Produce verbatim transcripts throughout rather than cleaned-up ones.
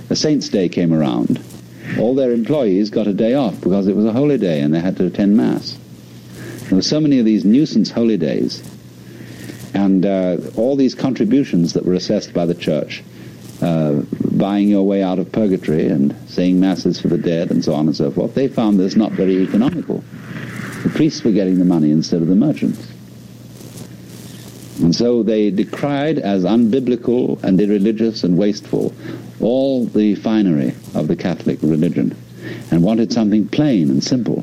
a Saint's Day came around, all their employees got a day off because it was a holy day and they had to attend Mass. There were so many of these nuisance holy days, and uh, all these contributions that were assessed by the church, uh, buying your way out of purgatory and saying Masses for the dead and so on and so forth, they found this not very economical. The priests were getting the money instead of the merchants. And so they decried as unbiblical and irreligious and wasteful all the finery of the Catholic religion and wanted something plain and simple.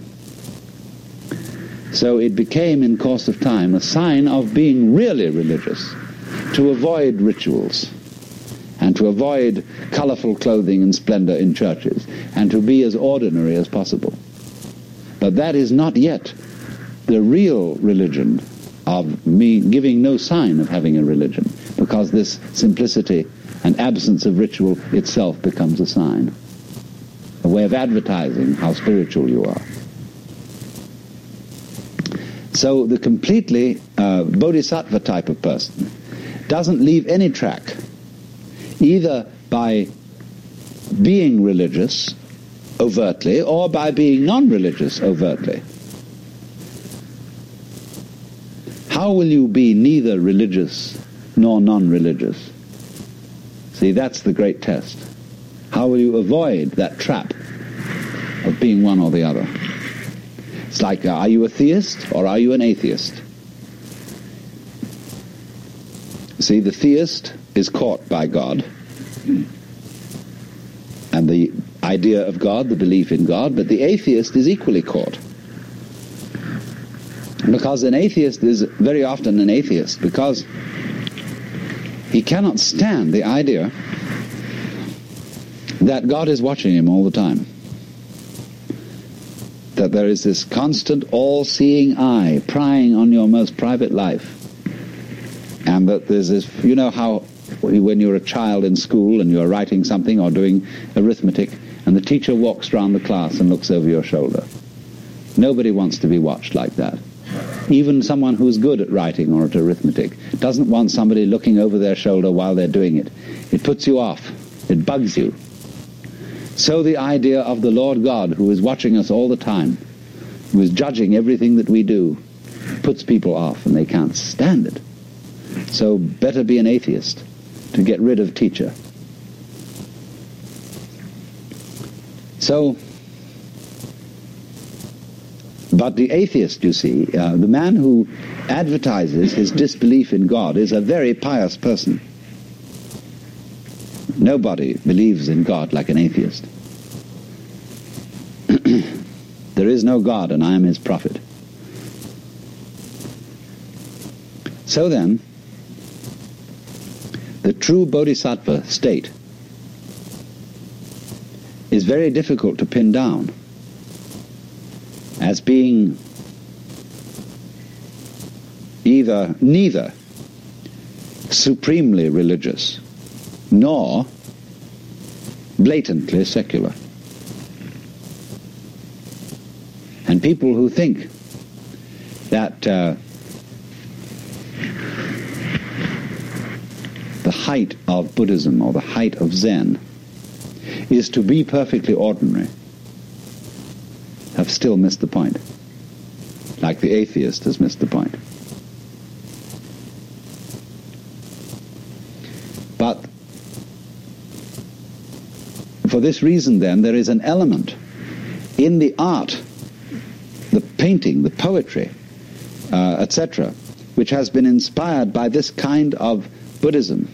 So it became, in course of time, a sign of being really religious to avoid rituals and to avoid colorful clothing and splendor in churches and to be as ordinary as possible. But that is not yet the real religion of me giving no sign of having a religion, because this simplicity and absence of ritual itself becomes a sign, a way of advertising how spiritual you are. So the completely uh, bodhisattva type of person doesn't leave any track, either by being religious overtly or by being non-religious overtly. How will you be neither religious nor non-religious? See, that's the great test. How will you avoid that trap of being one or the other? It's like, uh, are you a theist or are you an atheist? See, the theist is caught by God, and the idea of God, the belief in God, but the atheist is equally caught. Because an atheist is very often an atheist because he cannot stand the idea that God is watching him all the time. That there is this constant all-seeing eye prying on your most private life. And that there's this, you know how when you're a child in school and you're writing something or doing arithmetic and the teacher walks around the class and looks over your shoulder. Nobody wants to be watched like that. Even someone who's good at writing or at arithmetic doesn't want somebody looking over their shoulder while they're doing it. It puts you off. It bugs you. So the idea of the Lord God, who is watching us all the time, who is judging everything that we do, puts people off, and they can't stand it. So better be an atheist to get rid of teacher. So, but the atheist, you see, uh, the man who advertises his disbelief in God is a very pious person. Nobody believes in God like an atheist. There is no God, and I am his prophet. So then, the true bodhisattva state is very difficult to pin down as being either neither supremely religious nor blatantly secular. And people who think that uh, the height of Buddhism or the height of Zen is to be perfectly ordinary have still missed the point, like the atheist has missed the point. But for this reason, then, there is an element in the art, the painting, the poetry, uh, et cetera, which has been inspired by this kind of Buddhism.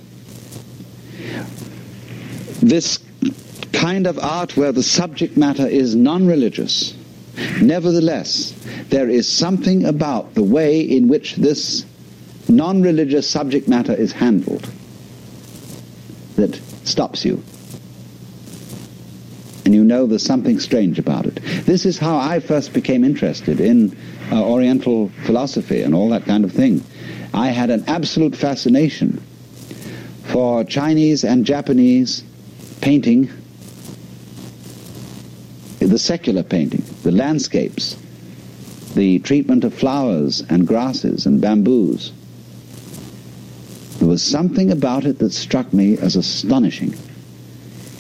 This kind of art where the subject matter is non-religious. Nevertheless, there is something about the way in which this non-religious subject matter is handled that stops you. And you know there's something strange about it. This is how I first became interested in uh, Oriental philosophy and all that kind of thing. I had an absolute fascination for Chinese and Japanese painting, the secular painting, the landscapes, the treatment of flowers and grasses and bamboos. There was something about it that struck me as astonishing.